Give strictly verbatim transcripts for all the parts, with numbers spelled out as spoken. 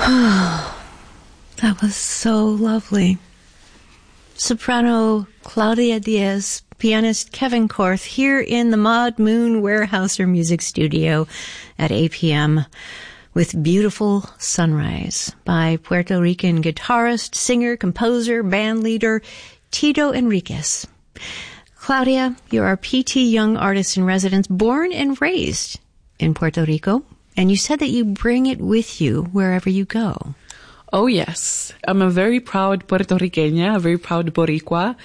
That was so lovely. Soprano Claudia Diaz, pianist Kevin Korth, here in the Maud Moon Weyerhaeuser Music Studio at A P M with Beautiful Sunrise by Puerto Rican guitarist, singer, composer, band leader Tito Enriquez. Claudia, you're our P T Young Artist in Residence, born and raised in Puerto Rico, and you said that you bring it with you wherever you go. Oh, yes. I'm a very proud Puerto Riqueña, a very proud Boricua,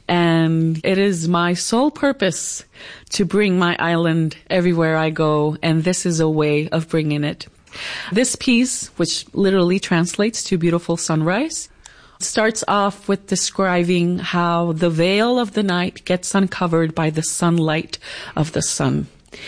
and it is my sole purpose to bring my island everywhere I go, and this is a way of bringing it. This piece, which literally translates to Beautiful Sunrise, starts off with describing how the veil of the night gets uncovered by the sunlight of the sun,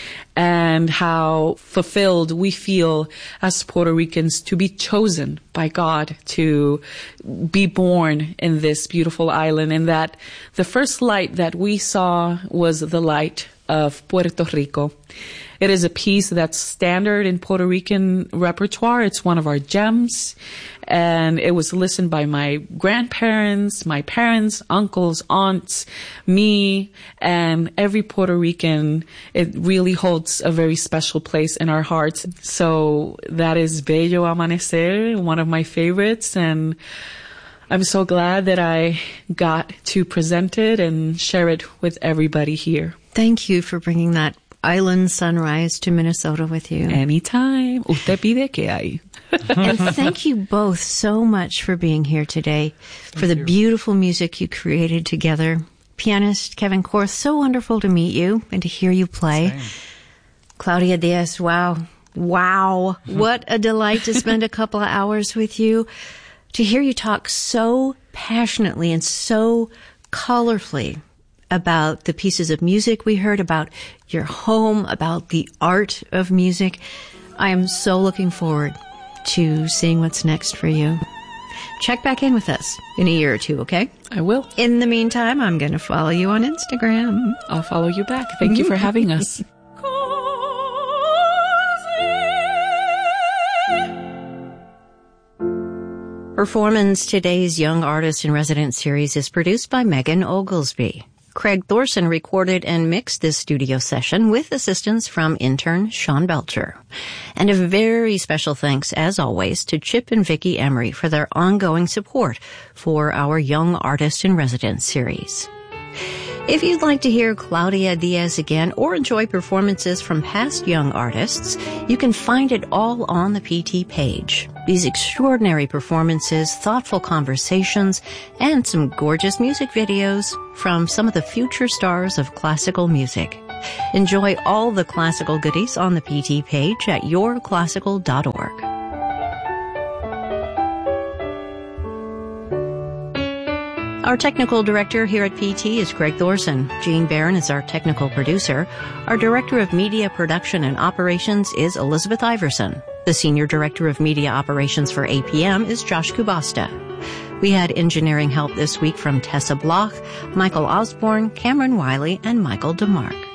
and how fulfilled we feel as Puerto Ricans to be chosen by God to be born in this beautiful island, and that the first light that we saw was the light of Puerto Rico. It is a piece that's standard in Puerto Rican repertoire. It's one of our gems, and it was listened by my grandparents, my parents, uncles, aunts, me, and every Puerto Rican. It really holds a very special place in our hearts. So that is Bello Amanecer, one of my favorites, and I'm so glad that I got to present it and share it with everybody here. Thank you for bringing that island sunrise to Minnesota with you. Anytime. Usted pide que hay. And thank you both so much for being here today, thank for the you. beautiful music you created together. Pianist Kevin Korth, so wonderful to meet you and to hear you play. Same. Claudia Diaz, wow. Wow. What a delight to spend a couple of hours with you. To hear you talk so passionately and so colorfully about the pieces of music we heard, about your home, about the art of music. I am so looking forward to seeing what's next for you. Check back in with us in a year or two, okay? I will. In the meantime, I'm going to follow you on Instagram. I'll follow you back. Thank you for having us. Performance Today's Young Artist in Residence series is produced by Megan Oglesby. Craig Thorson recorded and mixed this studio session with assistance from intern Sean Belcher. And a very special thanks, as always, to Chip and Vicki Emery for their ongoing support for our Young Artist in Residence series. If you'd like to hear Claudia Diaz again or enjoy performances from past young artists, you can find it all on the P T page. These extraordinary performances, thoughtful conversations, and some gorgeous music videos from some of the future stars of classical music. Enjoy all the classical goodies on the P T page at your classical dot org. Our technical director here at P T is Craig Thorson. Jean Barron is our technical producer. Our director of media production and operations is Elizabeth Iverson. The senior director of media operations for A P M is Josh Kubasta. We had engineering help this week from Tessa Bloch, Michael Osborne, Cameron Wiley, and Michael DeMarc.